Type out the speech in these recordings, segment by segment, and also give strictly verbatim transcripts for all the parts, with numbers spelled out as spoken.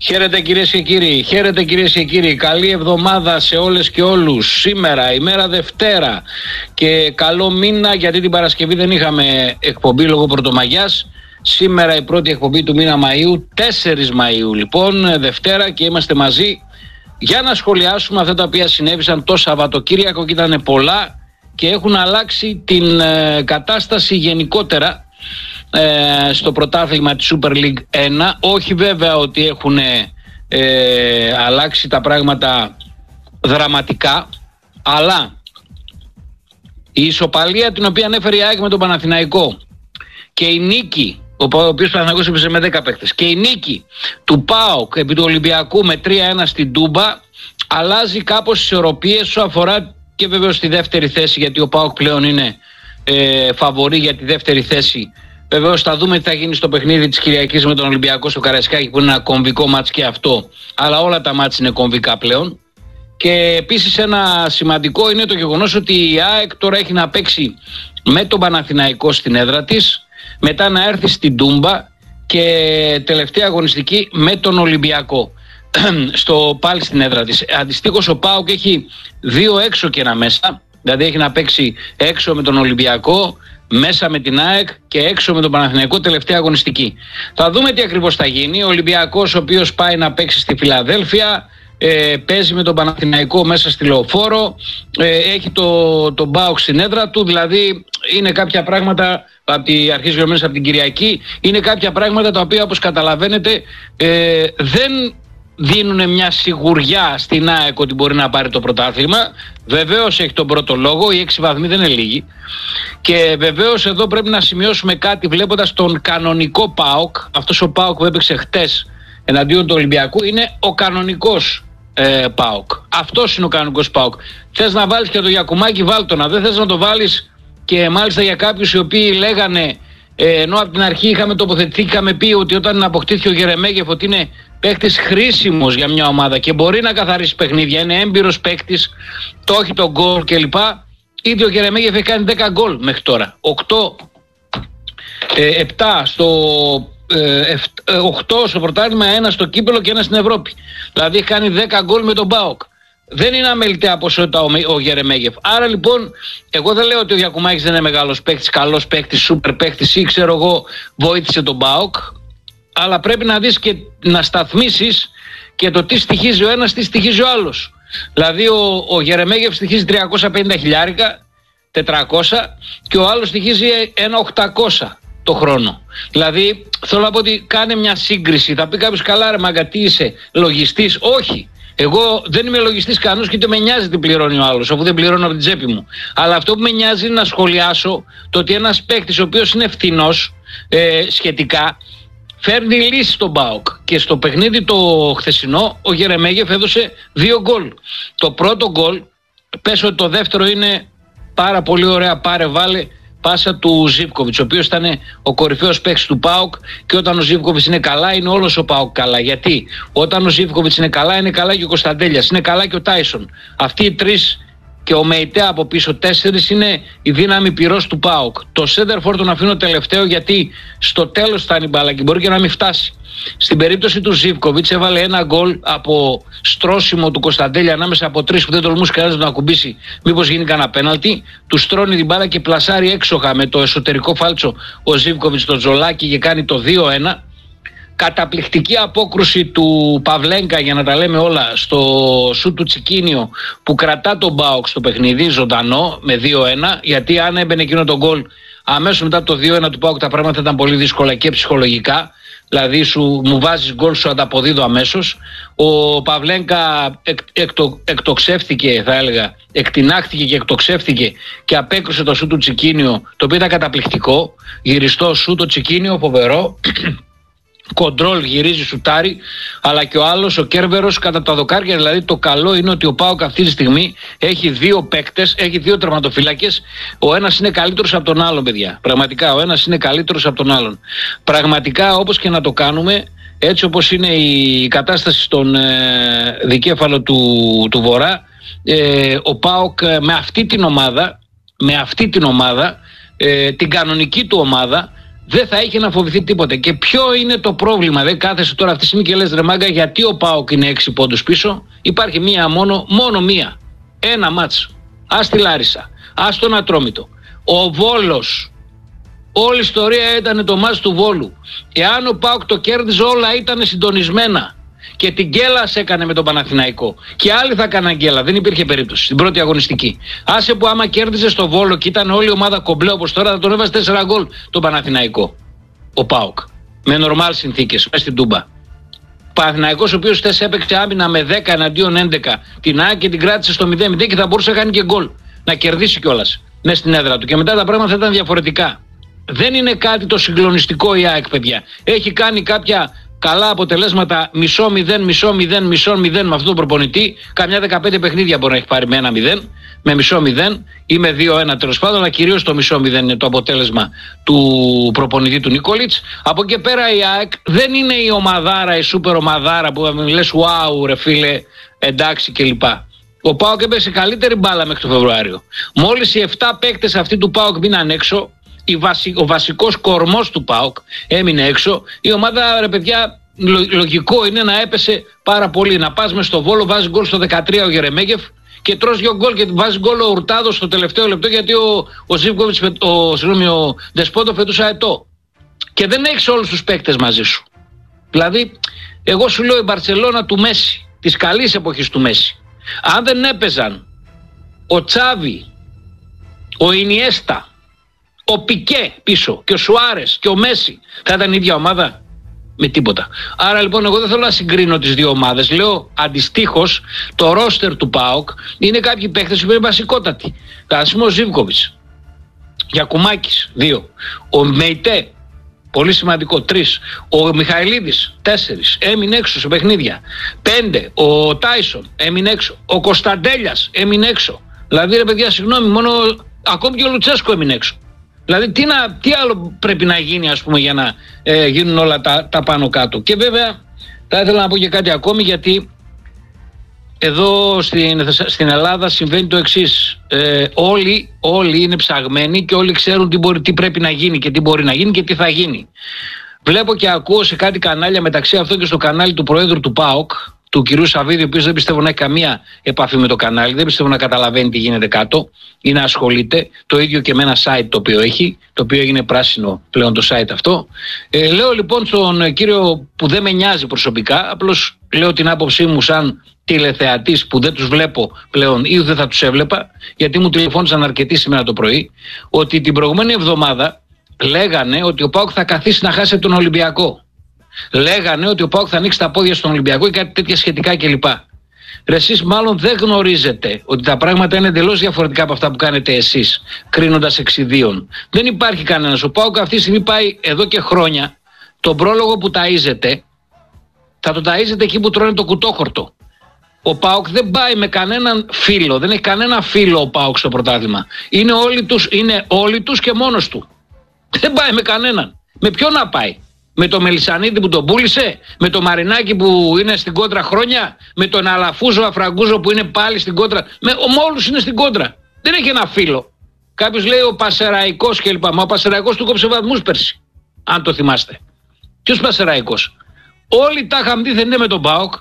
Χαίρετε κυρίες και κύριοι, χαίρετε κυρίες και κύριοι. Καλή εβδομάδα σε όλες και όλους. Σήμερα, ημέρα Δευτέρα και καλό μήνα, γιατί την Παρασκευή δεν είχαμε εκπομπή λόγω Πρωτομαγιάς. Σήμερα η πρώτη εκπομπή του μήνα Μαΐου, τέσσερις Μαΐου λοιπόν, Δευτέρα, και είμαστε μαζί για να σχολιάσουμε αυτά τα οποία συνέβησαν το Σαββατοκύριακο και ήταν πολλά και έχουν αλλάξει την ε, κατάσταση γενικότερα ε, στο πρωτάθλημα της Super League ένα. Όχι βέβαια ότι έχουν ε, αλλάξει τα πράγματα δραματικά, αλλά η ισοπαλία την οποία ανέφερε η ΑΕΚ με τον Παναθηναϊκό και η νίκη, ο οποίος Παναθηναϊκός έπαιζε με δέκα παίκτες, και η νίκη του ΠΑΟΚ επί του Ολυμπιακού με τρία ένα στην Τούμπα αλλάζει κάπως τις ισορροπίες όσο αφορά και βέβαιως στη δεύτερη θέση, γιατί ο ΠΑΟΚ πλέον είναι ε, φαβορί για τη δεύτερη θέση. Βεβαίως θα δούμε τι θα γίνει στο παιχνίδι της Κυριακής με τον Ολυμπιακό στο Καραϊσκάκι, που είναι ένα κομβικό μάτς και αυτό, αλλά όλα τα μάτς είναι κομβικά πλέον. Και επίσης ένα σημαντικό είναι το γεγονός ότι η ΑΕΚ τώρα έχει να παίξει με τον Παναθηναϊκό στην έδρα της, μετά να έρθει στην Τούμπα και τελευταία αγωνιστική με τον Ολυμπιακό στο, πάλι στην έδρα της. Αντιστοίχως ο ΠΑΟΚ έχει δύο έξω και ένα μέσα, δηλαδή έχει να παίξει έξω με τον Ολυμπιακό, μέσα με την ΑΕΚ και έξω με τον Παναθηναϊκό τελευταία αγωνιστική. Θα δούμε τι ακριβώς θα γίνει. Ο Ολυμπιακός, ο οποίος πάει να παίξει στη Φιλαδέλφια, ε, παίζει με τον Παναθηναϊκό μέσα στη Λεωφόρο, ε, έχει το, το ΠΑΟΚ στην έδρα του, δηλαδή είναι κάποια πράγματα από τη αρχή γραμμένες από την Κυριακή, είναι κάποια πράγματα τα οποία, όπως καταλαβαίνετε, ε, δεν δίνουν μια σιγουριά στην ΑΕΚ ότι μπορεί να πάρει το πρωτάθλημα. Βεβαίως έχει τον πρώτο λόγο, οι έξι βαθμοί δεν είναι λίγοι. Και βεβαίως εδώ πρέπει να σημειώσουμε κάτι βλέποντας τον κανονικό ΠΑΟΚ. Αυτός ο ΠΑΟΚ που έπαιξε χτες εναντίον του Ολυμπιακού είναι ο κανονικός ε, ΠΑΟΚ. Αυτός είναι ο κανονικός ΠΑΟΚ. Θες να βάλεις και το Γιακουμάκι, βάλτονα. Δεν θες να το βάλεις, και μάλιστα για κάποιους οι οποίοι λέγανε, ε, ενώ από την αρχή είχαμε τοποθετηθεί, είχαμε πει ότι όταν αποκτήθηκε ο Γερεμέγεφ ότι είναι παίκτης χρήσιμος για μια ομάδα και μπορεί να καθαρίσει παιχνίδια, είναι έμπειρος παίκτης, το έχει τον γκολ κλπ. Ήδη ο Γερεμέγεφ έχει κάνει δέκα γκολ μέχρι τώρα. οκτώ, επτά στο, οκτώ στο πρωτάθλημα, ένα στο κύπελο και ένα στην Ευρώπη. Δηλαδή έχει κάνει δέκα γκολ με τον ΠΑΟΚ. Δεν είναι αμεληταία ποσότητα ο, ο Γερεμέγεφ. Άρα λοιπόν, εγώ δεν λέω ότι ο Γιακουμάκης δεν είναι μεγάλος παίκτης, καλός παίκτης, σούπερ παίκτης ή ξέρω εγώ βοήθησε τον ΠΑΟΚ. Αλλά πρέπει να δεις και να σταθμίσεις και το τι στοιχίζει ο ένας, τι στοιχίζει ο άλλος. Δηλαδή ο, ο Γερεμέγεφ στοιχίζει τριακόσια πενήντα χιλιάρικα, τετρακόσια, και ο άλλος στοιχίζει ένα οκτακόσια το χρόνο. Δηλαδή θέλω να πω ότι κάνε μια σύγκριση. Θα πει κάποιος, καλά ρε μάγκα, τι είσαι, λογιστής? Όχι. Εγώ δεν είμαι λογιστής κανένας και ούτε με νοιάζει τι πληρώνει ο άλλος, αφού δεν πληρώνω από την τσέπη μου. Αλλά αυτό που με νοιάζει είναι να σχολιάσω το ότι ένας παίκτης ο οποίος είναι φθηνός ε, σχετικά, φέρνει λύση στον ΠΑΟΚ. Και στο παιχνίδι το χθεσινό ο Γερεμέγεφ έδωσε δύο γκολ. Το πρώτο γκολ, πες ότι το δεύτερο είναι πάρα πολύ ωραία πάρε βάλε πάσα του Ζίβκοβιτς, ο οποίος ήταν ο κορυφαίος παίκτης του ΠΑΟΚ, και όταν ο Ζίβκοβιτς είναι καλά είναι όλος ο ΠΑΟΚ καλά. Γιατί όταν ο Ζίβκοβιτς είναι καλά είναι καλά και ο Κωνσταντέλιας, είναι καλά και ο Τάισον. Αυτοί οι τρεις και ο Μεϊτέ από πίσω τέσσερις είναι η δύναμη πυρός του ΠΑΟΚ. Το Σέντερφορ τον αφήνω τελευταίο, γιατί στο τέλος φτάνει η μπάλα και μπορεί και να μην φτάσει. Στην περίπτωση του Ζίβκοβιτς έβαλε ένα γκολ από στρώσιμο του Κωνσταντέλια ανάμεσα από τρεις που δεν τολμούσε κανένας να ακουμπήσει μήπως γίνει κανένα πέναλτι. Του στρώνει την μπάλα και πλασάρει έξοχα με το εσωτερικό φάλτσο ο Ζίβκοβιτς το Τζολάκι και κάνει το δύο ένα. Καταπληκτική απόκρουση του Παυλένκα, για να τα λέμε όλα, στο σου του Τσικίνιο που κρατά τον ΠΑΟΚ στο παιχνίδι ζωντανό με δύο ένα, γιατί αν έμπαινε εκείνο τον γκολ αμέσως μετά το δύο ένα του ΠΑΟΚ τα πράγματα ήταν πολύ δύσκολα και ψυχολογικά. Δηλαδή σου, μου βάζεις γκολ, σου ανταποδίδω αμέσως. Ο Παυλένκα εκ, εκτο, εκτοξεύτηκε, θα έλεγα, εκτινάχθηκε και εκτοξεύτηκε και απέκρουσε το σου του Τσικίνιο, το οποίο ήταν καταπληκτικό. Γυριστό σου το Τσικίνιο, φοβερό. Κοντρόλ, γυρίζει, σουτάρει, αλλά και ο άλλος, ο Κέρβερος, κατά τα δοκάρια. Δηλαδή το καλό είναι ότι ο ΠΑΟΚ αυτή τη στιγμή έχει δύο παίκτες, έχει δύο τερματοφύλακες. Ο ένας είναι καλύτερος από τον άλλον, παιδιά. Πραγματικά, ο ένας είναι καλύτερος από τον άλλον. Πραγματικά, όπως και να το κάνουμε, έτσι όπως είναι η κατάσταση στον ε, δικέφαλο του, του Βορρά, ε, ο ΠΑΟΚ με αυτή την ομάδα, με αυτή την ομάδα, ε, την κανονική του ομάδα, δεν θα είχε να φοβηθεί τίποτε. Και ποιο είναι το πρόβλημα? Δεν κάθεσαι τώρα αυτή τη στιγμή και λες, ρε μάγκα, γιατί ο ΠΑΟΚ είναι έξι πόντους πίσω? Υπάρχει μία μόνο, μόνο μία. Ένα μάτς. Ας τη Λάρισα, ας τον Ατρόμητο. Ο Βόλος. Όλη η ιστορία ήταν το μάτς του Βόλου. Εάν ο ΠΑΟΚ το κέρδιζε, όλα ήταν συντονισμένα. Και την γκέλα σε έκανε με τον Παναθηναϊκό. Και άλλοι θα έκαναν γκέλα. Δεν υπήρχε περίπτωση στην πρώτη αγωνιστική. Άσε που άμα κέρδιζε στο Βόλο και ήταν όλη η ομάδα κομπλέ όπως τώρα, θα τον έβαζε τέσσερα γκολ τον Παναθηναϊκό. Ο ΠΑΟΚ. Με νορμάλ συνθήκες. Μέσα στην Τούμπα. Ο Παναθηναϊκός, ο οποίος χθες έπαιξε άμυνα με δέκα εναντίον έντεκα. Την ΑΕΚ και την κράτησε στο μηδέν μηδέν και θα μπορούσε να κάνει και γκολ. Να κερδίσει κιόλας μέσα στην έδρα του. Και μετά τα πράγματα θα ήταν διαφορετικά. Δεν είναι κάτι το συγκλονιστικό η ΑΕΚ, παιδιά. Έχει κάνει κάποια καλά αποτελέσματα, μισό μηδέν, μισό μηδέν, μισό μηδέν με αυτόν τον προπονητή. Καμιά δεκαπέντε παιχνίδια μπορεί να έχει πάρει με ένα μηδέν, με μισό μηδέν ή με δύο ένα τέλος πάντων, αλλά κυρίως το μισό μηδέν είναι το αποτέλεσμα του προπονητή του Νίκολιτς. Από εκεί πέρα η ΑΕΚ δεν είναι η ομαδάρα, η σούπερ ομαδάρα που λες wow ρε φίλε, εντάξει κλπ. Ο ΠΑΟΚ έπαιξε καλύτερη μπάλα μέχρι το Φεβρουάριο. Μόλις οι επτά παίκτες αυτοί του ΠΑΟΚ μείναν έξω, ο βασικός κορμός του ΠΑΟΚ έμεινε έξω. Η ομάδα, ρε παιδιά, λογικό είναι να έπεσε πάρα πολύ. Να πας μες στο Βόλο, βάζει γκολ στο δεκατρία ο Γερεμέγεφ και τρως δύο γκολ και βάζει γκολ ο Ουρτάδος στο τελευταίο λεπτό, γιατί ο, ο Ζίβκοβιτς, ο, συγγνώμη, ο Ντεσπότοφ φετούσε αετό. Και δεν έχεις όλους τους παίκτες μαζί σου. Δηλαδή, εγώ σου λέω η Μπαρτσελώνα του Μέση, της καλής εποχής του Μέση, αν δεν έπαιζαν ο Τσάβι, ο Ινιέστα, ο Πικέ πίσω και ο Σουάρες και ο Μέση, θα ήταν η ίδια ομάδα? Με τίποτα. Άρα λοιπόν εγώ δεν θέλω να συγκρίνω τις δύο ομάδες. Λέω αντιστοίχως το ρόστερ του ΠΑΟΚ είναι κάποιοι παίχτες που είναι βασικότατοι. Ας πούμε ο Ζίβκοβιτς, Γιακουμάκης, δύο. Ο Μεϊτέ, πολύ σημαντικό, τρεις. Ο Μιχαηλίδης, τέσσερις. Έμεινε έξω σε παιχνίδια. Πέντε. Ο Τάισον έμεινε έξω. Ο Κωνσταντέλιας έμεινε έξω. Δηλαδή ρε παιδιά, συγγνώμη, μόνο ακόμη και ο Λουτσέσκο έμεινε έξω. Δηλαδή τι, να, τι άλλο πρέπει να γίνει, ας πούμε, για να ε, γίνουν όλα τα, τα πάνω κάτω. Και βέβαια θα ήθελα να πω και κάτι ακόμη, γιατί εδώ στην, στην Ελλάδα συμβαίνει το εξής. Ε, όλοι, όλοι είναι ψαγμένοι και όλοι ξέρουν τι, μπορεί, τι πρέπει να γίνει και τι μπορεί να γίνει και τι θα γίνει. Βλέπω και ακούω σε κάτι κανάλια, μεταξύ αυτών και στο κανάλι του Προέδρου του ΠΑΟΚ, του κυρίου Σαββίδη, ο οποίος δεν πιστεύω να έχει καμία επαφή με το κανάλι, δεν πιστεύω να καταλαβαίνει τι γίνεται κάτω ή να ασχολείται. Το ίδιο και με ένα site το οποίο έχει, το οποίο έγινε πράσινο πλέον το site αυτό. Ε, λέω λοιπόν στον κύριο, που δεν με νοιάζει προσωπικά, απλώς λέω την άποψή μου σαν τηλεθεατής που δεν τους βλέπω πλέον ή δεν θα τους έβλεπα, γιατί μου τηλεφώνησαν αρκετοί σήμερα το πρωί, ότι την προηγούμενη εβδομάδα λέγανε ότι ο ΠΑΟΚ θα καθίσει να χάσει τον Ολυμπιακό. Λέγανε ότι ο ΠΑΟΚ θα ανοίξει τα πόδια στον Ολυμπιακό ή κάτι τέτοια σχετικά κλπ. Ρε εσείς μάλλον δεν γνωρίζετε ότι τα πράγματα είναι εντελώς διαφορετικά από αυτά που κάνετε εσείς, κρίνοντας εξ ιδίων. Δεν υπάρχει κανένας. Ο ΠΑΟΚ αυτή τη στιγμή πάει εδώ και χρόνια τον πρόλογο που ταΐζεται, θα το ταΐζεται εκεί που τρώνε το κουτόχορτο. Ο ΠΑΟΚ δεν πάει με κανέναν φίλο, δεν έχει κανένα φίλο ο ΠΑΟΚ στο πρωτάθλημα. Είναι όλοι τους, είναι όλοι τους και μόνος του. Δεν πάει με κανέναν. Με ποιον να πάει? Με το Μελισσανίδη που τον πούλησε, με το Μαρινάκι που είναι στην κόντρα χρόνια, με τον Αλαφούζο Αφραγκούζο που είναι πάλι στην κόντρα. Με, με όλους είναι στην κόντρα. Δεν έχει ένα φίλο. Κάποιος λέει ο Πασεραϊκός κλπ. Μα ο Πασεραϊκός του κόψε βαθμούς πέρσι. Αν το θυμάστε. Ποιος Πασεραϊκός? Όλοι τα είχαν δει, δεν είναι με τον ΠΑΟΚ.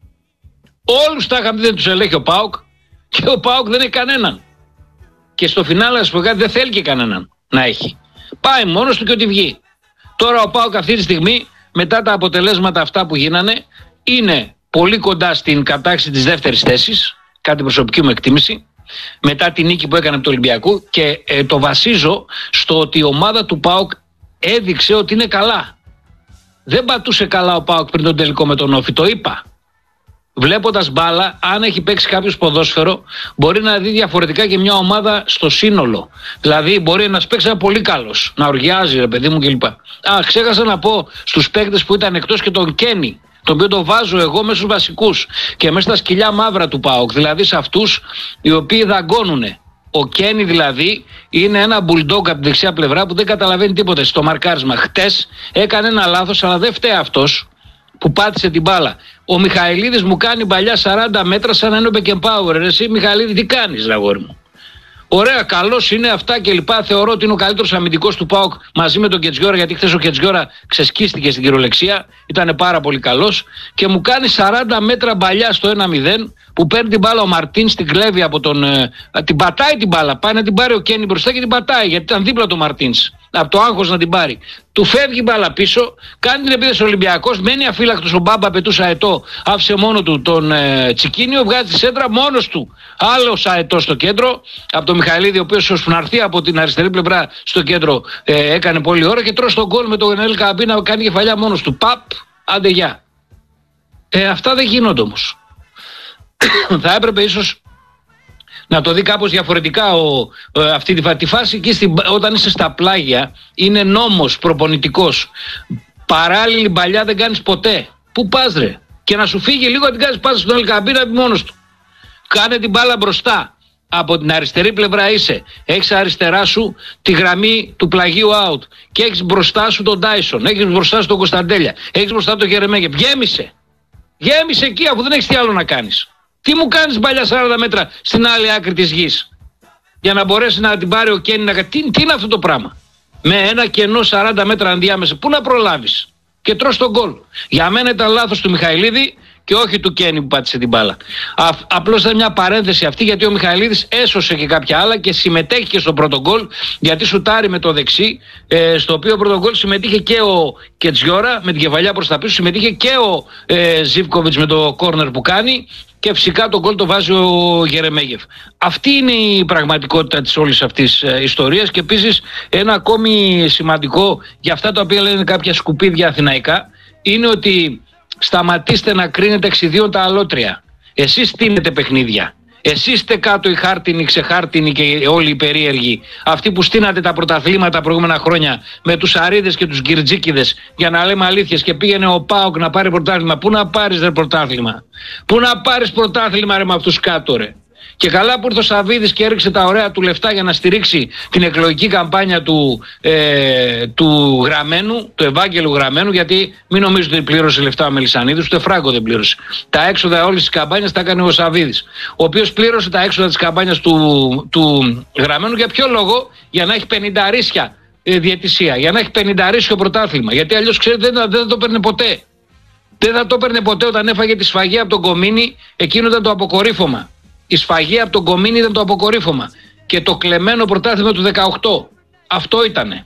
Όλους τα είχαν δει, δεν τους ελέγχει ο ΠΑΟΚ. Και ο ΠΑΟΚ δεν έχει κανέναν. Και στο φινάλε, ας πω κάτι, δεν θέλει και κανέναν να έχει. Πάει μόνος του και ό,τι βγει. Τώρα ο ΠΑΟΚ αυτή τη στιγμή, μετά τα αποτελέσματα αυτά που γίνανε, είναι πολύ κοντά στην κατάξη της δεύτερης θέσης, κάτι προσωπική μου εκτίμηση, μετά την νίκη που έκανε από το Ολυμπιακό, και ε, το βασίζω στο ότι η ομάδα του ΠΑΟΚ έδειξε ότι είναι καλά. Δεν πατούσε καλά ο ΠΑΟΚ πριν τον τελικό με τον Όφη, το είπα. Βλέποντας μπάλα, αν έχει παίξει κάποιος ποδόσφαιρο, μπορεί να δει διαφορετικά και μια ομάδα στο σύνολο. Δηλαδή, μπορεί ένας παίξει ένα πολύ καλός, να οργιάζει, ρε παιδί μου κλπ. Α, ξέχασα να πω στους παίκτες που ήταν εκτός και τον Κένι, τον οποίο το βάζω εγώ μέσα στους βασικούς και μέσα στα σκυλιά μαύρα του ΠΑΟΚ, δηλαδή σε αυτούς οι οποίοι δαγκώνουνε. Ο Κένι δηλαδή είναι ένα μπουλντόγκ από τη δεξιά πλευρά που δεν καταλαβαίνει τίποτα στο μαρκάρισμα. Χτες έκανε ένα λάθος, αλλά δεν φταίει αυτός που πάτησε την μπάλα. Ο Μιχαηλίδης μου κάνει παλιά σαράντα μέτρα σαν να είναι ο Μπεκεμπάουερ. Εσύ Μιχαηλίδη τι κάνεις, αγόρι μου? Ωραία, καλός είναι αυτά και λοιπά. Θεωρώ ότι είναι ο καλύτερος αμυντικός του ΠΑΟΚ μαζί με τον Κετζιόρα, γιατί χθες ο Κετζιόρα ξεσκίστηκε στην κυριολεξία. Ήταν πάρα πολύ καλός και μου κάνει σαράντα μέτρα μπαλιά στο ένα μηδέν που παίρνει την μπάλα ο Μαρτίν, την κλέβει από τον. Ε, την πατάει την μπάλα. Πάει να την πάρει ο Κένι μπροστά και την πατάει, γιατί ήταν δίπλα το Μαρτίν. Από το άγχος να την πάρει. Του φεύγει η μπάλα πίσω, κάνει την επίθεση ο Ολυμπιακός, μένει αφύλακτος, ο Μπάμπα πετούσε αετό, άφησε μόνο του τον ε, Τσικίνιο, βγάζει τη σέντρα μόνος του. Άλλος αετό στο κέντρο, από τον Μιχαηλίδη, ο οποίος ώσπου να έρθει από την αριστερή πλευρά στο κέντρο ε, έκανε πολλή ώρα και τρως τον γκολ με τον Ελ Καμπή να κάνει κεφαλιά μόνος του. Παπ, άντε γεια. Ε, αυτά δεν γίνονται όμως. Θα έπρεπε ίσως να το δει κάπως διαφορετικά ο, ε, αυτή τη, τη φάση εκεί στην, όταν είσαι στα πλάγια είναι νόμος προπονητικός. Παράλληλη παλιά δεν κάνεις ποτέ. Πού πας ρε? Και να σου φύγει λίγο την κάνεις πάσα στον Ελκαμπή να πει μόνος του. Κάνε την μπάλα μπροστά. Από την αριστερή πλευρά είσαι. Έχεις αριστερά σου τη γραμμή του πλαγίου out. Και έχεις μπροστά σου τον Τάισον. Έχεις μπροστά σου τον Κωνσταντέλια. Έχεις μπροστά τον Γερεμέγεφ. Γέμισε. Γέμισε εκεί αφού δεν έχεις τι άλλο να κάνεις. Τι μου κάνεις παλιά σαράντα μέτρα στην άλλη άκρη της γης? Για να μπορέσει να την πάρει ο Κένι να... Τι, τι είναι αυτό το πράγμα? Με ένα κενό σαράντα μέτρα ενδιάμεσα. Πού να προλάβεις? Και τρως τον γκολ. Για μένα ήταν λάθος του Μιχαηλίδη και όχι του Κένι που πάτησε την μπάλα. Α, απλώς ήταν μια παρένθεση αυτή, γιατί ο Μιχαηλίδης έσωσε και κάποια άλλα και συμμετέχει και στο πρώτο γκολ, γιατί σουτάρει με το δεξί, ε, στο οποίο πρώτο γκολ συμμετείχε και ο Κετζιόρα με την κεφαλιά προς τα πίσω, συμμετείχε και ο ε, Ζίβκοβιτς με το κόρνερ που κάνει και φυσικά το γκολ το βάζει ο Γερεμέγεφ. Αυτή είναι η πραγματικότητα της όλης αυτής ε, ιστορίας. Και επίσης ένα ακόμη σημαντικό για αυτά τα οποία λένε κάποια σκουπίδια αθηναϊκά είναι ότι σταματήστε να κρίνετε εξιδίων τα αλότρια. Εσείς στείνετε παιχνίδια. Εσείς είστε κάτω οι χάρτινοι, ξεχάρτινοι και όλοι οι περίεργοι. Αυτοί που στείνατε τα πρωταθλήματα τα προηγούμενα χρόνια με τους Αρίδες και τους Γκυρτζίκηδες, για να λέμε αλήθειες, και πήγαινε ο ΠΑΟΚ να πάρει πρωτάθλημα. Πού να πάρεις ρε πρωτάθλημα? Πού να πάρεις πρωτάθλημα ρε με αυτούς κάτω ρε? Και καλά που ήρθε ο Σαββίδης και έριξε τα ωραία του λεφτά για να στηρίξει την εκλογική καμπάνια του, ε, του Γραμμένου, του Ευάγγελου Γραμμένου, γιατί μην νομίζετε ότι πλήρωσε λεφτά ο Μελισσανίδης, ούτε φράγκο δεν πλήρωσε. Τα έξοδα όλης της καμπάνιας τα έκανε ο Σαββίδης, ο οποίος πλήρωσε τα έξοδα της καμπάνιας του, του Γραμμένου. Για ποιο λόγο? Για να έχει πενηνταρίσια ε, διαιτησία, για να έχει πενηνταρίσιο πρωτάθλημα. Γιατί αλλιώς ξέρετε δεν, δεν θα το παίρνε ποτέ. Δεν θα το παίρνε ποτέ. Όταν έφαγε τη σφαγή από τον Κομίνη, εκείνο ήταν το αποκορύφωμα. Η σφαγή από τον Κομίνη ήταν το αποκορύφωμα. Και το κλεμμένο πρωτάθλημα του δεκαοκτώ. Αυτό ήτανε.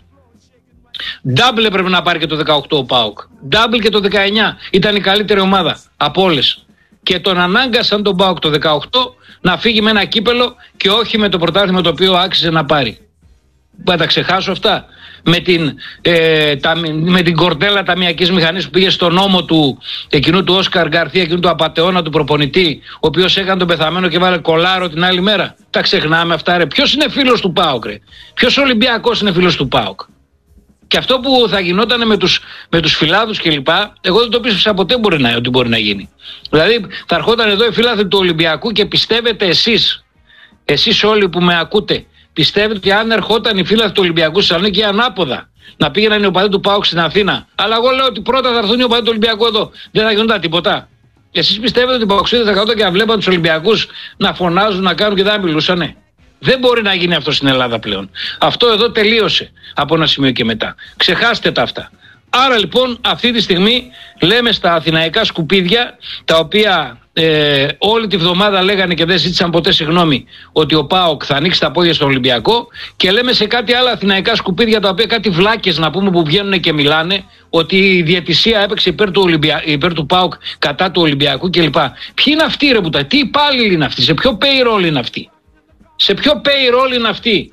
Double έπρεπε να πάρει και το δεκαοκτώ ο ΠΑΟΚ. Double και το δεκαεννιά. Ήταν η καλύτερη ομάδα από όλες. Και τον ανάγκασαν τον ΠΑΟΚ το δεκαοκτώ να φύγει με ένα κύπελο και όχι με το πρωτάθλημα το οποίο άξιζε να πάρει. Θα τα ξεχάσω αυτά? Με την, ε, τα, με την κορδέλα ταμιακής μηχανής που πήγε στον νόμο του εκείνου του Όσκαρ Γκαρθία, εκείνου του απατεώνα του προπονητή, ο οποίος έκανε τον πεθαμένο και βάλε κολάρο την άλλη μέρα. Τα ξεχνάμε αυτά ρε. Ποιος είναι φίλος του ΠΑΟΚ ρε? Ποιος Ολυμπιακός είναι φίλος του ΠΑΟΚ? Και αυτό που θα γινόταν με τους, με τους φιλάδους κλπ, εγώ δεν το πίστεψα ποτέ μπορεί να, ότι μπορεί να γίνει. Δηλαδή θα ερχόταν εδώ οι φιλάδοι του Ολυμπιακού και πιστεύετε εσείς, εσείς όλοι που με ακούτε, πιστεύετε ότι αν ερχόταν οι φίλοι του Ολυμπιακού στη Θεσσαλονίκη ανάποδα να πήγαιναν οι οπαδοί του ΠΑΟΚ στην Αθήνα? Αλλά εγώ λέω ότι πρώτα θα έρθουν οι οπαδοί του Ολυμπιακού εδώ. Δεν θα γινόταν τίποτα. Εσείς πιστεύετε ότι οι Παοξίδες θα καθόταν και να βλέπαν τους Ολυμπιακούς να φωνάζουν, να κάνουν και δεν μιλούσανε? Δεν μπορεί να γίνει αυτό στην Ελλάδα πλέον. Αυτό εδώ τελείωσε από ένα σημείο και μετά. Ξεχάστε τα αυτά. Άρα λοιπόν αυτή τη στιγμή λέμε στα αθηναϊκά σκουπίδια, τα οποία ε, όλη τη βδομάδα λέγανε και δεν ζήτησαν ποτέ συγγνώμη, ότι ο ΠΑΟΚ θα ανοίξει τα πόδια στον Ολυμπιακό, και λέμε σε κάτι άλλα αθηναϊκά σκουπίδια, τα οποία κάτι βλάκες να πούμε που βγαίνουν και μιλάνε ότι η διαιτησία έπαιξε υπέρ του, Ολυμπια... υπέρ του ΠΑΟΚ κατά του Ολυμπιακού κλπ. Ποιοι είναι αυτοί ρε που τα, τι υπάλληλοι είναι αυτοί, σε ποιο payroll είναι αυτοί? Σε ποιο payroll είναι αυτοί?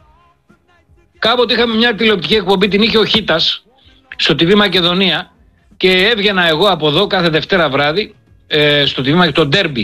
Κάποτε είχαμε μια τηλεοπτική εκπομπή, την είχε ο Χίτας στο τι βι Μακεδονία, και έβγαινα εγώ από εδώ κάθε Δευτέρα βράδυ ε, στο τι βι, το Derby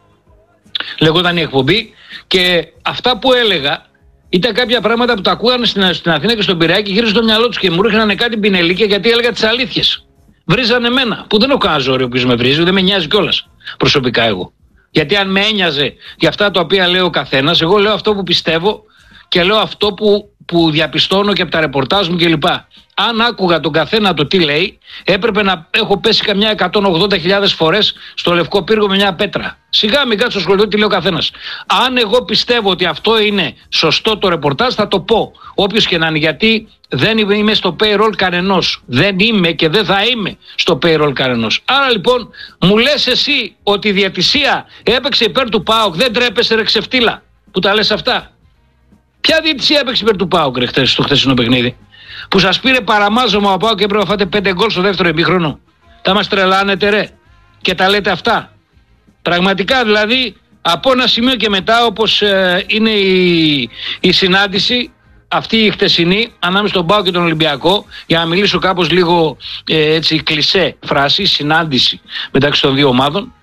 λεγόταν η εκπομπή, και αυτά που έλεγα ήταν κάποια πράγματα που τα ακούγανε στην, στην Αθήνα και στον Πειραιά και γύριζε στο μυαλό τους και μου ρίχνανε κάτι πινελίκια, γιατί έλεγα τις αλήθειες. Βρίζανε εμένα, που δεν έχω κανένα ζόρι ο οποίος με βρίζει, δεν με νοιάζει κιόλας προσωπικά εγώ. Γιατί αν με ένοιαζε για αυτά τα οποία λέει ο καθένας, εγώ λέω αυτό που πιστεύω και λέω αυτό που, που διαπιστώνω και από τα ρεπορτάζ μου κλπ. Αν άκουγα τον καθένα το τι λέει, έπρεπε να έχω πέσει καμιά εκατόν ογδόντα χιλιάδες φορές στο Λευκό Πύργο με μια πέτρα. Σιγά μην κάτσω σχολείο τι λέει ο καθένας. Αν εγώ πιστεύω ότι αυτό είναι σωστό το ρεπορτάζ, θα το πω. Όποιος και να είναι, γιατί δεν είμαι στο payroll κανενός. Δεν είμαι και δεν θα είμαι στο payroll κανενός. Άρα λοιπόν, μου λες εσύ ότι η διαιτησία έπαιξε υπέρ του ΠΑΟΚ, δεν τρέπεσαι ρε ξεφτύλα που τα λες αυτά. Ποια διαιτησία έπαιξε υπέρ του ΠΑΟΚ ρε χτες, στο χθεσινό παιχνίδι? Που σας πήρε παραμάζωμα ο ΠΑΟΚ και έπρεπε να φάτε πέντε γκολ στο δεύτερο ημίχρονο. Τα μας τρελάνετε ρε και τα λέτε αυτά. Πραγματικά δηλαδή από ένα σημείο και μετά, όπως ε, είναι η, η συνάντηση αυτή η χτεσινή ανάμεσα στον ΠΑΟΚ και τον Ολυμπιακό, για να μιλήσω κάπως λίγο ε, έτσι κλισέ φράση, συνάντηση μεταξύ των δύο ομάδων.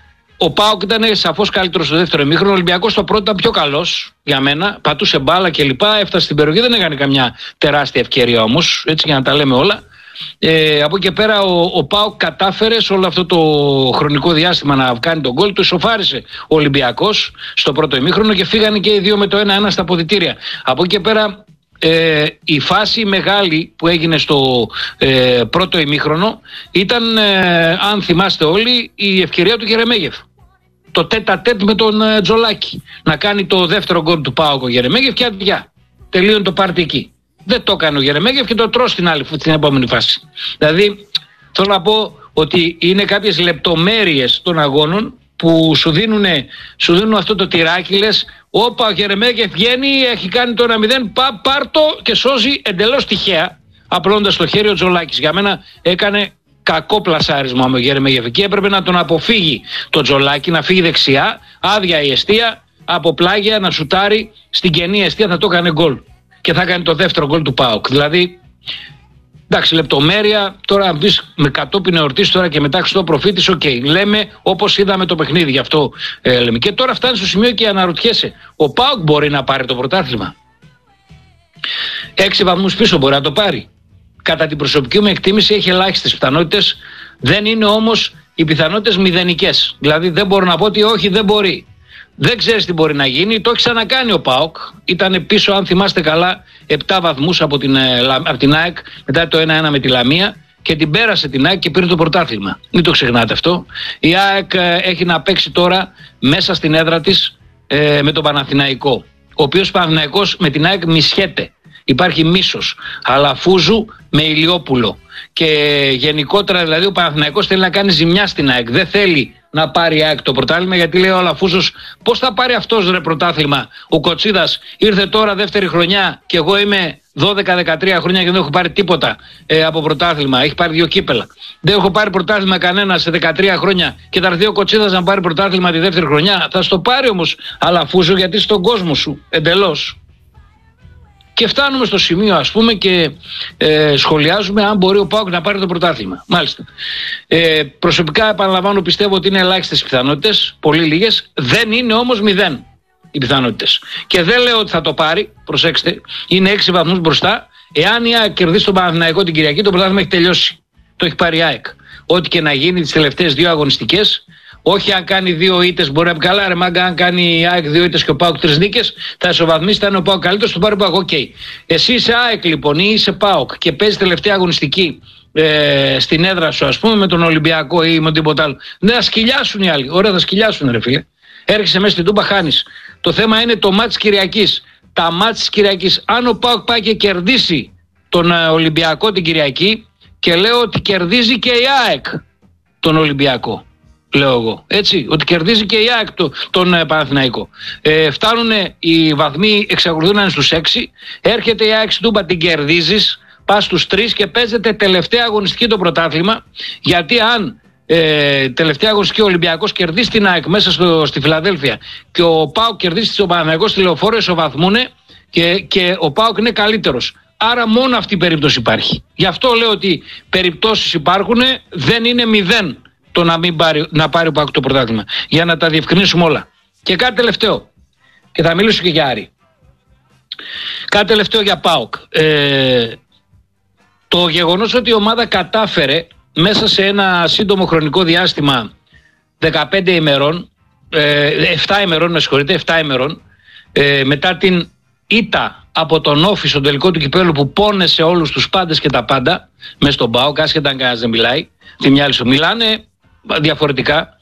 Ο ΠΑΟΚ ήταν σαφώς καλύτερος στο δεύτερο ημίχρονο. Ο Ολυμπιακός στο πρώτο ήταν πιο καλός για μένα. Πατούσε μπάλα κλπ. Έφτασε στην περιοχή, δεν έκανε καμιά τεράστια ευκαιρία όμως. Έτσι για να τα λέμε όλα. Ε, από εκεί και πέρα ο, ο ΠΑΟΚ κατάφερε σε όλο αυτό το χρονικό διάστημα να κάνει τον γκολ. Το ισοφάρισε ο Ολυμπιακός στο πρώτο ημίχρονο και φύγανε και οι δύο με το ένα ένα στα αποδυτήρια. Από εκεί και πέρα. Ε, η φάση μεγάλη που έγινε στο ε, πρώτο ημίχρονο ήταν, ε, αν θυμάστε όλοι, η ευκαιρία του Γερεμέγεφ. Το τέτα τέτ με τον ε, Τζολάκη. Να κάνει το δεύτερο γκολ του ΠΑΟΚ ο Γερεμέγεφ και αδειά. Τελείωνε το πάρτι εκεί. Δεν το έκανε ο Γερεμέγεφ και το τρώ στην, άλλη, στην επόμενη φάση. Δηλαδή, θέλω να πω ότι είναι κάποιες λεπτομέρειες των αγώνων που σου δίνουν, σου δίνουν αυτό το τυράκι, λες, όπα ο Γερεμέγεφ βγαίνει, έχει κάνει το ένα μηδέν, πά, πάρ' το και σώζει εντελώς τυχαία, απλώντας το χέρι ο Τζολάκης. Για μένα έκανε κακό πλασάρισμα ο Γερεμέγεφ εκεί, έπρεπε να τον αποφύγει το Τζολάκη, να φύγει δεξιά, άδεια η εστία, από πλάγια να σουτάρει στην κενή εστία, θα το έκανε γκολ και θα κάνει το δεύτερο γκολ του ΠΑΟΚ. Δηλαδή, εντάξει, λεπτομέρεια, τώρα αν πεις με κατόπιν εορτής τώρα και μετά Χριστό προφήτης, οκ. Okay. Λέμε όπως είδαμε το παιχνίδι, γι' αυτό ε, λέμε. Και τώρα φτάνει στο σημείο και αναρωτιέσαι, ο ΠΑΟΚ μπορεί να πάρει το πρωτάθλημα? Έξι βαθμούς πίσω μπορεί να το πάρει. Κατά την προσωπική μου εκτίμηση έχει ελάχιστες πιθανότητες, δεν είναι όμως οι πιθανότητες μηδενικές. Δηλαδή δεν μπορώ να πω ότι όχι, δεν μπορεί. Δεν ξέρεις τι μπορεί να γίνει, το έχει ξανακάνει ο ΠΑΟΚ. Ήταν πίσω, αν θυμάστε καλά, επτά βαθμούς από την, από την ΑΕΚ μετά το ένα ένα με τη Λαμία και την πέρασε την ΑΕΚ και πήρε το πρωτάθλημα. Μην το ξεχνάτε αυτό. Η ΑΕΚ έχει να παίξει τώρα μέσα στην έδρα της ε, με τον Παναθηναϊκό. Ο οποίος Παναθηναϊκός με την ΑΕΚ μισιέται. Υπάρχει μίσος Αλαφούζου με Ηλιόπουλο. Και γενικότερα δηλαδή ο Παναθηναϊκός θέλει να κάνει ζημιά στην ΑΕΚ. Δεν θέλει να πάρει η ΑΕΚ το πρωτάθλημα, γιατί λέει ο Αλαφούζος, πώς θα πάρει αυτός ρε πρωτάθλημα? Ο Κοτσίδας ήρθε τώρα δεύτερη χρονιά και εγώ είμαι δώδεκα δεκατρία χρόνια και δεν έχω πάρει τίποτα ε, από πρωτάθλημα. Έχει πάρει δύο κύπελα. Δεν έχω πάρει πρωτάθλημα κανένα σε δεκατρία χρόνια και θα έρθει ο Κοτσίδας να πάρει πρωτάθλημα τη δεύτερη χρονιά. Θα στο πάρει όμως Αλαφούζο, γιατί στον κόσμο σου εντελώς. Και φτάνουμε στο σημείο, ας πούμε, και ε, σχολιάζουμε αν μπορεί ο ΠΑΟΚ να πάρει το πρωτάθλημα. Μάλιστα. Ε, προσωπικά, επαναλαμβάνω, πιστεύω ότι είναι ελάχιστες πιθανότητες, πολύ λίγες. Δεν είναι όμως μηδέν οι πιθανότητες. Και δεν λέω ότι θα το πάρει, προσέξτε, είναι έξι βαθμούς μπροστά. Εάν η ΑΕΚ κερδίσει τον Παναθηναϊκό την Κυριακή, το πρωτάθλημα έχει τελειώσει. Το έχει πάρει η ΑΕΚ. Ό,τι και να γίνει τις τελευταίες δύο αγωνιστικές. Όχι αν κάνει δύο ήττες, μπορεί να πει καλά, ρε μάγκα, αν κάνει η ΑΕΚ δύο ήττες και ο ΠΑΟΚ τρεις νίκες, θα ισοβαθμίσει, θα είναι ο ΠΑΟΚ καλύτερος, του πάρει ο ΠΑΟΚ. Οκ. Okay. Εσύ είσαι ΑΕΚ λοιπόν ή είσαι ΠΑΟΚ και παίζει τελευταία αγωνιστική ε, στην έδρα σου, ας πούμε, με τον Ολυμπιακό ή με τίποτα άλλο. Δεν θα σκυλιάσουν οι άλλοι. Ωραία, θα σκυλιάσουν, ρε φίλε. Έρχεσαι μέσα στην Τούμπα, χάνεις. Το θέμα είναι το μάτς Κυριακής. Τα μάτς Κυριακής. Αν ο ΠΑΟΚ πάει και κερδίσει τον ε, Ολυμπιακό την Κυριακή, και λέω ότι κερδίζει και η ΑΕΚ τον Ολυμπιακό. Λέω εγώ, έτσι, ότι κερδίζει και η ΑΕΚ το, τον ε, Παναθηναϊκό. Ε, φτάνουν οι βαθμοί, εξακολουθούν να είναι στους έξι. Έρχεται η ΑΕΚ στην Τούμπα, την κερδίζεις, πας στους τρεις και παίζεται τελευταία αγωνιστική το πρωτάθλημα. Γιατί αν ε, τελευταία αγωνιστική ο Ολυμπιακός κερδίσει την ΑΕΚ μέσα στο, στη Φιλαδέλφια και ο ΠΑΟΚ κερδίσει τον Παναθηναϊκό στη Λεωφόρο, ισοβαθμούν και, και ο ΠΑΟΚ είναι καλύτερος. Άρα μόνο αυτή η περίπτωση υπάρχει. Γι' αυτό λέω ότι περιπτώσεις υπάρχουν, δεν είναι μηδέν το να, μην πάρει, να πάρει ο ΠΑΟΚ το πρωτάθλημα. Για να τα διευκρινίσουμε όλα. Και κάτι τελευταίο. Και θα μιλήσω και για Άρη. Κάτι τελευταίο για ΠΑΟΚ. Ε, το γεγονός ότι η ομάδα κατάφερε μέσα σε ένα σύντομο χρονικό διάστημα δεκαπέντε ημερών, ε, επτά ημερών, με συγχωρείτε, επτά ημερών, ε, μετά την ήττα από τον Όφη στον τελικό του κυπέλλου που πόνεσε όλους τους πάντες και τα πάντα μες στον ΠΑΟΚ, άσχετα αν κανένας δεν μιλάει, τη μια άλλη σου μιλάνε διαφορετικά.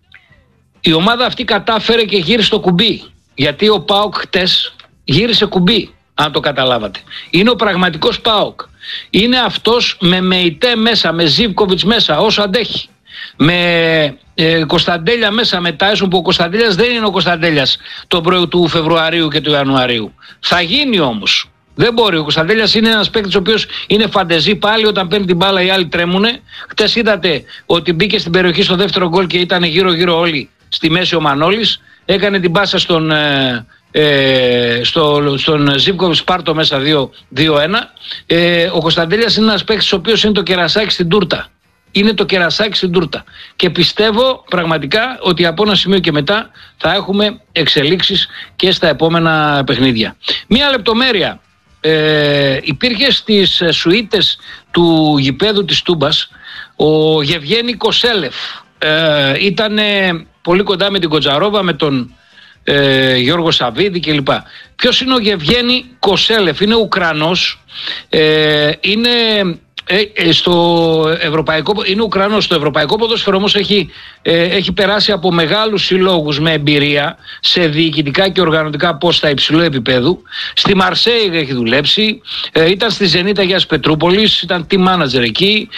Η ομάδα αυτή κατάφερε και γύρισε το κουμπί, γιατί ο ΠΑΟΚ χτες γύρισε κουμπί, αν το καταλάβατε. Είναι ο πραγματικός ΠΑΟΚ. Είναι αυτός με Μεϊτέ μέσα, με Ζίβκοβιτς μέσα, όσο αντέχει. Με ε, Κωνσταντέλια μέσα, με Τάισον, που ο Κωνσταντέλιας δεν είναι ο Κωνσταντέλιας τον πρωί του Φεβρουαρίου και του Ιανουαρίου. Θα γίνει όμως. Δεν μπορεί. Ο Κωνσταντέλιας είναι ένας παίκτης ο οποίος είναι φαντεζή πάλι, όταν παίρνει την μπάλα οι άλλοι τρέμουνε. Χτες είδατε ότι μπήκε στην περιοχή στο δεύτερο γκολ και ήταν γύρω-γύρω όλοι στη μέση ο Μανώλης. Έκανε την πάσα στον, ε, ε, στο, στον Ζίβκοβιτς, Σπάρτο μέσα δύο ένα. Ε, ο Κωνσταντέλιας είναι ένας παίκτης ο οποίος είναι το κερασάκι στην τούρτα. Είναι το κερασάκι στην τούρτα. Και πιστεύω πραγματικά ότι από ένα σημείο και μετά θα έχουμε εξελίξεις και στα επόμενα παιχνίδια. Μία λεπτομέρεια. Ε, υπήρχε στις σουίτες του γηπέδου της Τούμπας ο Γεβγένη Κοσέλεφ. Ε, ήταν πολύ κοντά με την Κοτζαρόβα, με τον ε, Γιώργο Σαββίδη κλπ. Ποιος είναι ο Γεβγένη Κοσέλεφ? Είναι Ουκρανός. Ε, είναι... Ε, στο ευρωπαϊκό, είναι Ουκρανός. Στο ευρωπαϊκό ποδόσφαιρο όμως έχει, ε, έχει περάσει από μεγάλους συλλόγους με εμπειρία σε διοικητικά και οργανωτικά πόστα υψηλού επίπεδου. Στη Μαρσέη έχει δουλέψει, ε, ήταν στη Ζενίτα Αγίας Πετρούπολης, ήταν team manager εκεί,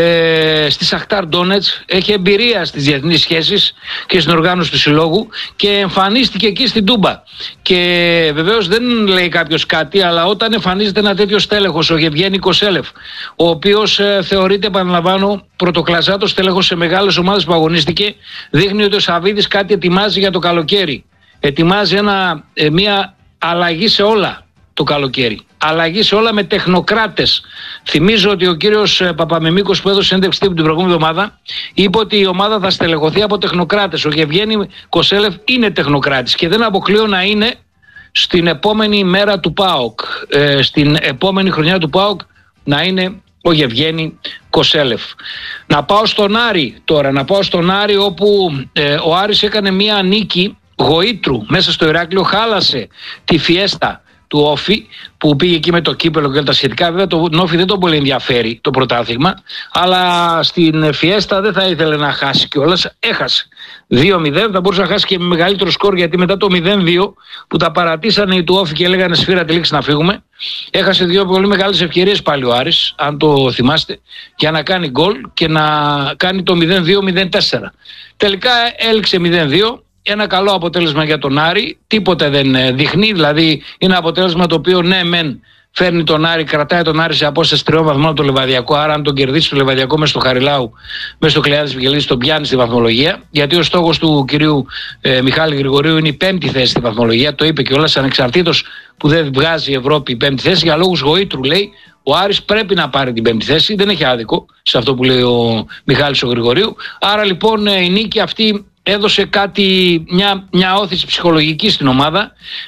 ε, στη Σαχτάρ Ντόνετς, έχει εμπειρία στις διεθνείς σχέσεις και στην οργάνωση του συλλόγου και εμφανίστηκε εκεί στην Τούμπα. Και βεβαίως δεν λέει κάποιος κάτι, αλλά όταν εμφανίζεται ένα τέτοιο στέλεχος, ο Γεβγένη Κοσέλεφ, ο οποίος ε, θεωρείται, επαναλαμβάνω, πρωτοκλασσάτος τέλεχος σε μεγάλες ομάδες που αγωνίστηκε, δείχνει ότι ο Σαββίδης κάτι ετοιμάζει για το καλοκαίρι. Ετοιμάζει ένα, ε, μια αλλαγή σε όλα το καλοκαίρι. Αλλαγή σε όλα με τεχνοκράτες. Θυμίζω ότι ο κύριος ε, Παπαμιμίκος, που έδωσε έντευξη τύπου την προηγούμενη εβδομάδα, είπε ότι η ομάδα θα στελεχωθεί από τεχνοκράτες. Ο Γεβγένη Κοσέλεφ είναι τεχνοκράτης και δεν αποκλείω να είναι στην επόμενη μέρα του ΠΑΟΚ, ε, στην επόμενη χρονιά του ΠΑΟΚ, να είναι ο Γεβγένη Κοσέλεφ. Να πάω στον Άρη τώρα, να πάω στον Άρη όπου ε, ο Άρης έκανε μία νίκη γοήτρου μέσα στο Ηράκλειο, χάλασε τη φιέστα του Όφη που πήγε εκεί με το κύπελο και τα σχετικά. Βέβαια τον Όφη δεν τον πολύ ενδιαφέρει το πρωτάθλημα, αλλά στην φιέστα δεν θα ήθελε να χάσει κιόλας. Έχασε δύο μηδέν, θα μπορούσε να χάσει και με μεγαλύτερο σκορ, γιατί μετά το μηδέν δύο που τα παρατήσανε οι του Όφη και λέγανε σφύρα τη λήξη να φύγουμε, έχασε δύο πολύ μεγάλες ευκαιρίες πάλι ο Άρης, αν το θυμάστε, για να κάνει γκολ και να κάνει το μηδέν δύο μηδέν τέσσερα. Τελικά έληξε μηδέν δύο. Ένα καλό αποτέλεσμα για τον Άρη, τίποτε δεν δείχνει, δηλαδή είναι αποτέλεσμα το οποίο ναι μεν φέρνει τον Άρη, κρατάει τον Άρη σε απόσταση τριών βαθμών από το Λεβαδιακό, άρα αν τον κερδίσει το Λεβαδιακό μέσα στο Χαριλάου, μέσα στο Κλεάδης Βικελίδης, τον πιάνει στη βαθμολογία, γιατί ο στόχος του κυρίου ε, Μιχάλη Γρηγορίου είναι η πέμπτη θέση στη βαθμολογία, το είπε κιόλας, ανεξαρτήτως που δεν βγάζει η Ευρώπη η πέμπτη θέση, για λόγους γοήτρου λέει, ο Άρης πρέπει να πάρει την πέμπτη θέση, δεν έχει άδικο σε αυτό που λέει ο Μιχάλης ο Γρηγορίου, άρα λοιπόν η νίκη αυτή έδωσε κάτι, μια, μια όθηση ψυχολογική στην ομάδα.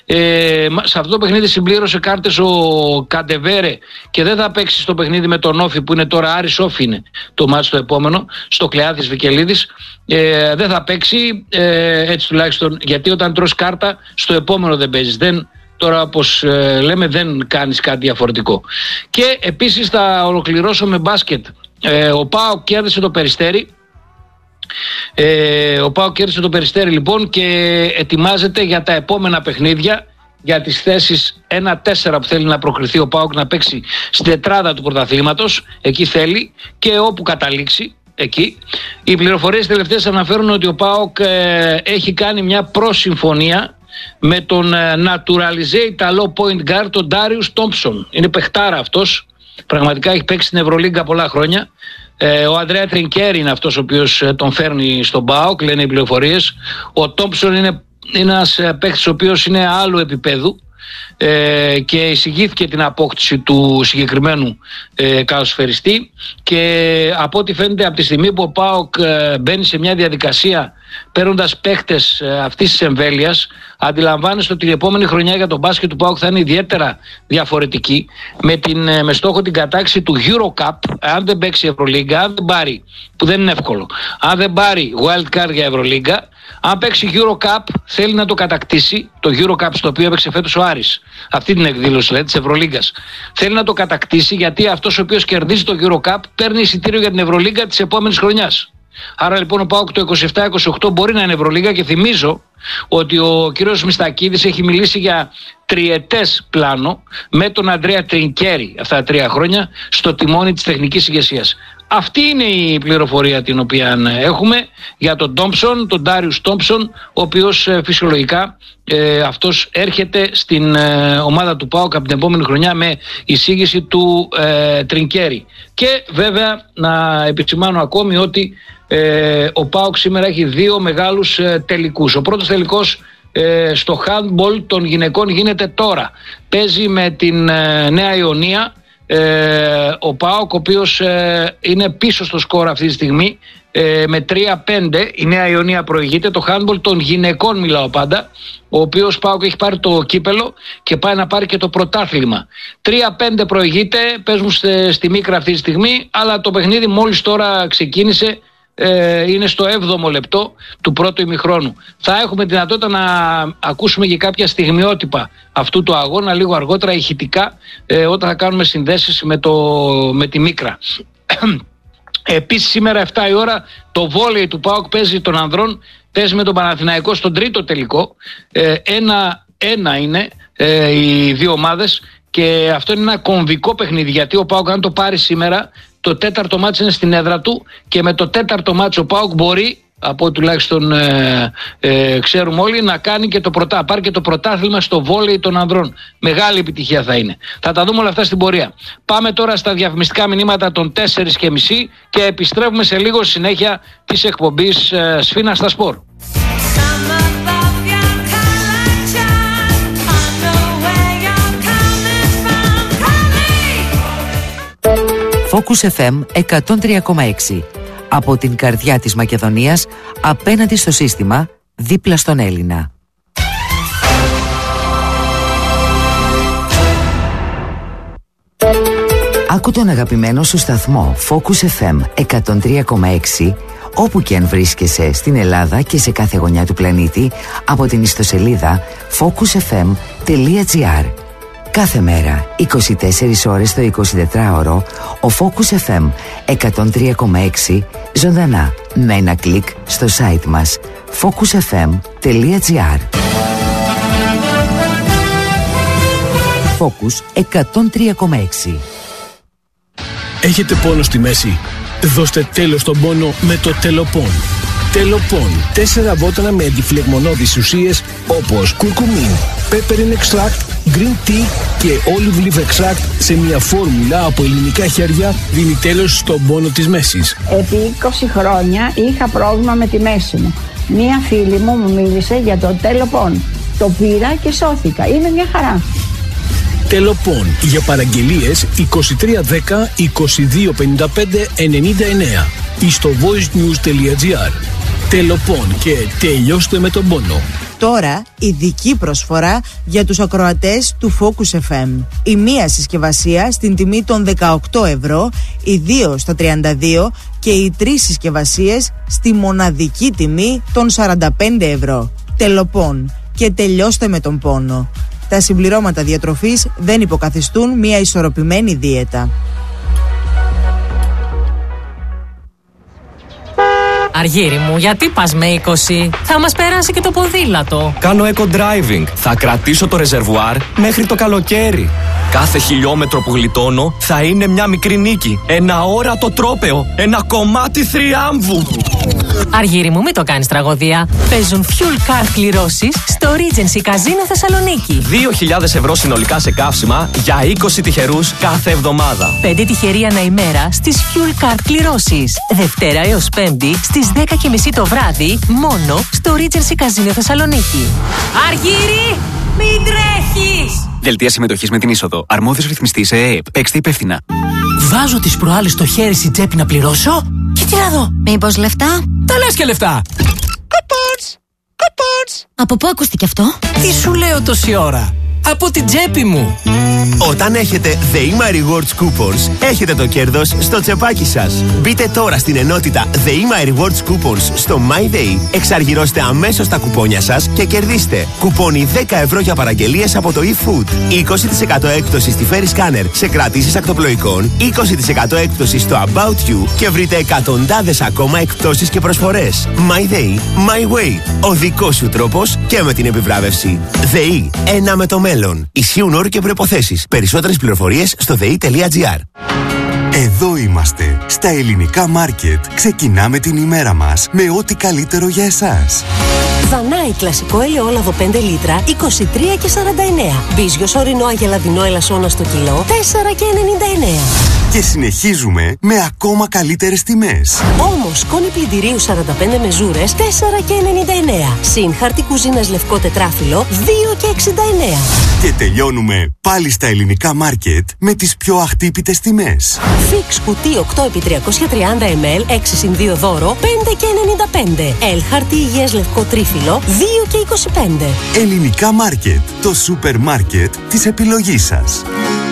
Ε, σε αυτό το παιχνίδι συμπλήρωσε κάρτες ο Καντεβέρε και δεν θα παίξει στο παιχνίδι με τον Όφη, που είναι τώρα Άρης Όφη, είναι το μάτι το επόμενο, στο Κλεάδης Βικελίδης. Ε, δεν θα παίξει, ε, έτσι τουλάχιστον, γιατί όταν τρως κάρτα στο επόμενο δεν παίζεις. Δεν, τώρα όπως ε, λέμε δεν κάνεις κάτι διαφορετικό. Και επίσης θα ολοκληρώσω με μπάσκετ. Ε, ο ΠΑΟΚ κέρδισε το Περιστέρι. Ε, ο ΠΑΟΚ κέρδισε το Περιστέρι λοιπόν και ετοιμάζεται για τα επόμενα παιχνίδια, για τις θέσεις ένα τέσσερα που θέλει να προκριθεί ο ΠΑΟΚ, να παίξει στην τετράδα του πρωταθλήματος. Εκεί θέλει και όπου καταλήξει εκεί. Οι πληροφορίες τελευταίες αναφέρουν ότι ο ΠΑΟΚ ε, έχει κάνει μια προσυμφωνία με τον ε, Naturalizé Ιταλό point guard, τον Darius Thompson. Είναι παιχτάρα αυτός, πραγματικά έχει παίξει στην Ευρωλίγκα πολλά χρόνια. Ε, ο Αντρέα Τρινκέρι είναι αυτός ο οποίος ε, τον φέρνει στον ΠΑΟΚ, λένε οι πληροφορίες. Ο Τόμψον είναι, είναι ένας ε, παίκτης ο οποίος είναι άλλου επίπεδου ε, και εισηγήθηκε την απόκτηση του συγκεκριμένου ε, καλοσφαιριστή, και από ό,τι φαίνεται από τη στιγμή που ο ΠΑΟΚ ε, μπαίνει σε μια διαδικασία παίρνοντας παίχτες ε, αυτής της εμβέλειας, αντιλαμβάνεστε ότι η επόμενη χρονιά για τον μπάσκετ του ΠΑΟΚ θα είναι ιδιαίτερα διαφορετική, με, την, ε, με στόχο την κατάξη του Euro Cup. Αν δεν παίξει η Ευρωλίγκα, αν δεν πάρει, που δεν είναι εύκολο, αν δεν πάρει Wild Card για Ευρωλίγκα, Αν παίξει Eurocup, θέλει να το κατακτήσει, το Eurocup στο οποίο έπαιξε φέτος ο Άρης, αυτή την εκδήλωση δηλαδή της Ευρωλίγκας. Θέλει να το κατακτήσει γιατί αυτός ο οποίος κερδίζει το Eurocup παίρνει εισιτήριο για την Ευρωλίγκα της επόμενης χρονιάς. Άρα λοιπόν ο ΠΑΟΚ το είκοσι επτά είκοσι οκτώ μπορεί να είναι Ευρωλίγκα και θυμίζω ότι ο κύριος Μιστακίδης έχει μιλήσει για τριετές πλάνο με τον Αντρέα Τρινκέρι αυτά τα τρία χρόνια στο τιμόνι της τεχνικής ηγεσίας. Αυτή είναι η πληροφορία την οποία έχουμε για τον Τόμψον, τον Ντάριους Τόμψον, ο οποίος ε, φυσιολογικά ε, αυτός έρχεται στην ε, ομάδα του ΠΑΟΚ από την επόμενη χρονιά με εισήγηση του ε, Τρινκέρι. Και βέβαια να επισημάνω ακόμη ότι ε, ο ΠΑΟΚ σήμερα έχει δύο μεγάλους ε, τελικούς. Ο πρώτος τελικός ε, στο handball των γυναικών γίνεται τώρα. Παίζει με την ε, Νέα Ιωνία. Ε, ο ΠΑΟΚ, ο οποίος ε, είναι πίσω στο σκορ αυτή τη στιγμή ε, με τρία πέντε. Η Νέα Ιωνία προηγείται. Το handball των γυναικών μιλάω πάντα, ο οποίος ΠΑΟΚ έχει πάρει το κύπελο και πάει να πάρει και το πρωτάθλημα. τρία πέντε προηγείται, παίζουν στη, στη Μίκρα αυτή τη στιγμή, αλλά το παιχνίδι μόλις τώρα ξεκίνησε. Ε, είναι στο έβδομο λεπτό του πρώτου ημιχρόνου. Θα έχουμε δυνατότητα να ακούσουμε και κάποια στιγμιότυπα αυτού του αγώνα λίγο αργότερα ηχητικά, ε, όταν θα κάνουμε συνδέσεις με, το, με τη Μίκρα. Επίσης σήμερα εφτά η ώρα το βόλεϊ του ΠΑΟΚ παίζει των ανδρών, παίζει με τον Παναθηναϊκό στον τρίτο τελικό. ε, ένα, ένα είναι ε, οι δύο ομάδες και αυτό είναι ένα κομβικό παιχνίδι, γιατί ο ΠΑΟΚ αν το πάρει σήμερα, το τέταρτο μάτς είναι στην έδρα του και με το τέταρτο μάτς ο ΠΑΟΚ μπορεί, από τουλάχιστον ε, ε, ξέρουμε όλοι, να κάνει και το πρωτά, πάρει και το πρωτάθλημα στο βόλεϊ των ανδρών. Μεγάλη επιτυχία θα είναι. Θα τα δούμε όλα αυτά στην πορεία. Πάμε τώρα στα διαφημιστικά μηνύματα των τέσσερις και μισή και επιστρέφουμε σε λίγο συνέχεια της εκπομπής ε, Σφίνα στα Σπορ. Focus εφ εμ εκατόν τρία κόμμα έξι. Από την καρδιά της Μακεδονίας, απέναντι στο σύστημα, δίπλα στον Έλληνα. Άκου τον αγαπημένο σου σταθμό Focus εφ εμ εκατόν τρία κόμμα έξι όπου και αν βρίσκεσαι στην Ελλάδα και σε κάθε γωνιά του πλανήτη από την ιστοσελίδα focus f m τελεία g r. Κάθε μέρα, είκοσι τέσσερις ώρες το εικοσιτετράωρο, ο Focus εφ εμ εκατόν τρία κόμμα έξι ζωντανά με ένα κλικ στο site μας focus f m τελεία g r. Focus εκατόν τρία κόμμα έξι. Έχετε πόνο στη μέση? Δώστε τέλος στον πόνο με το Τελοπών. Τελοπών. Τέσσερα βότανα με αντιφλεγμονώδεις ουσίες όπως κουρκουμίν, peppermint extract, green tea και olive leaf extract σε μια φόρμουλα από ελληνικά χέρια δίνει τέλος στον πόνο της μέσης. Επί είκοσι χρόνια είχα πρόβλημα με τη μέση μου. Μία φίλη μου μου μίλησε για το Τελοπών. Το πήρα και σώθηκα. Είναι μια χαρά. Τελοπών. Για παραγγελίες είκοσι τρία δέκα είκοσι δύο πενήντα πέντε ενενήντα εννέα ή στο voicenews τελεία gr. Τελοπών και τελειώστε με τον πόνο. Τώρα ειδική προσφορά για τους ακροατές του Focus εφ εμ. Η μία συσκευασία στην τιμή των δεκαοκτώ ευρώ, οι δύο στα τριάντα δύο και οι τρεις συσκευασίες στη μοναδική τιμή των σαράντα πέντε ευρώ. Τελοπών και τελειώστε με τον πόνο. Τα συμπληρώματα διατροφής δεν υποκαθιστούν μια ισορροπημένη δίαιτα. Αργύρι μου, γιατί πας με είκοσι? Θα μας περάσει και το ποδήλατο. Κάνω eco-driving. Θα κρατήσω το ρεζερβουάρ μέχρι το καλοκαίρι. Κάθε χιλιόμετρο που γλιτώνω θα είναι μια μικρή νίκη. Ένα όρατο τρόπαιο. Ένα κομμάτι θριάμβου. Αργύρι μου, μην το κάνεις τραγωδία. Παίζουν fuel card κληρώσεις στο Regency Casino Θεσσαλονίκη. δύο χιλιάδες ευρώ συνολικά σε καύσιμα για είκοσι τυχερούς κάθε εβδομάδα. πέντε τυχεροί ανά ημέρα στις fuel card κληρώσεις. Δευτέρα έως Πέμπτη στις δέκα και μισή το βράδυ μόνο στο Regency Casino Θεσσαλονίκη. Αργύρι, μην τρέχεις! Δελτία συμμετοχής με την είσοδο. Αρμόδιος ρυθμιστής ΕΕΠ. Παίξτε υπεύθυνα. Βάζω τις προάλλες στο χέρι στην τσέπη να πληρώσω και τι να δω. Μήπως λεφτά? Τα λες και λεφτά. Κοπότς! Κοπότς! Από πού ακούστηκε αυτό? Τι σου λέω τόση ώρα. από την τσέπη μου. Όταν έχετε The My Rewards Coupons, έχετε το κέρδος στο τσεπάκι σας. Μπείτε τώρα στην ενότητα The My Rewards Coupons στο MyDay, εξαργυρώστε αμέσως τα κουπόνια σας και κερδίστε κουπόνι δέκα ευρώ για παραγγελίες από το eFood, είκοσι τοις εκατό έκπτωση στη Ferry Scanner σε κρατήσεις ακτοπλοϊκών, είκοσι τοις εκατό έκπτωση στο About You και βρείτε εκατοντάδες ακόμα εκπτώσεις και προσφορές. MyDay, My Way. Ο δικός σου τρόπος και με την επιβράβευση. ΔΕΗ. Ένα με το μέλλον. Ισχύουν όροι και προϋποθέσεις. Περισσότερες πληροφορίες στο δεη.gr. Εδώ είμαστε, στα ελληνικά μάρκετ. Ξεκινάμε την ημέρα μας με ό,τι καλύτερο για εσάς. Δανάη κλασικό ελαιόλαδο πέντε λίτρα, είκοσι τρία και σαράντα εννέα. Μπίζιος ορεινό αγελαδινό ελασσόνα στο κιλό, τέσσερα και ενενήντα εννέα. Και συνεχίζουμε με ακόμα καλύτερες τιμές. Όμως, σκόνη πλυντηρίου σαράντα πέντε μεζούρες, τέσσερα και ενενήντα εννέα. Συν χαρτί κουζίνας λευκό τετράφυλλο, δύο και εξήντα εννέα. Και τελειώνουμε πάλι στα ελληνικά μάρκετ με τις πιο αχτύπητες τιμές. Φίξ κουτί οκτώ επί τριακόσια τριάντα μιλιλίτρα, έξι συν δύο δώρο, πέντε και ενενήντα πέντε. Ελ χαρτί υγείας λευκό τρίφυλλο, δύο και είκοσι πέντε. Ελληνικά μάρκετ, το σούπερ μάρκετ της επιλογής σας.